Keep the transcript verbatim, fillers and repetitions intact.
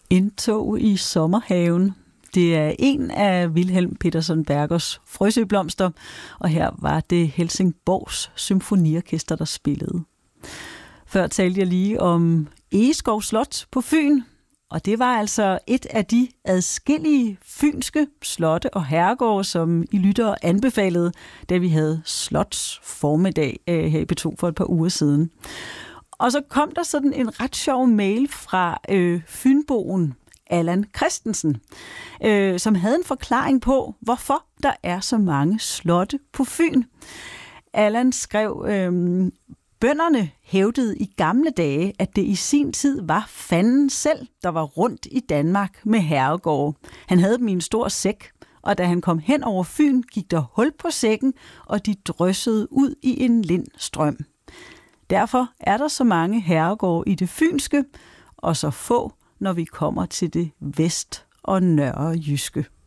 Indtog i sommerhaven. Det er en af Wilhelm Petersen Bergers frøsøblomster, og her var det Helsingborgs Symfoniorkester, der spillede. Før talte jeg lige om Egeskov Slot på Fyn, og det var altså et af de adskillige fynske slotte og herregårde, som I lyttere anbefalede, da vi havde slots formiddag her i P to for et par uger siden. Og så kom der sådan en ret sjov mail fra øh, fynboen Allan Christensen, øh, som havde en forklaring på, hvorfor der er så mange slotte på Fyn. Allan skrev, øh, bønderne hævdede i gamle dage, at det i sin tid var fanden selv, der var rundt i Danmark med herregårde. Han havde dem i en stor sæk, og da han kom hen over Fyn, gik der hul på sækken, og de dryssede ud i en lindstrøm. Derfor er der så mange herregårde i det fynske, og så få, når vi kommer til det vest- og nørrejyske.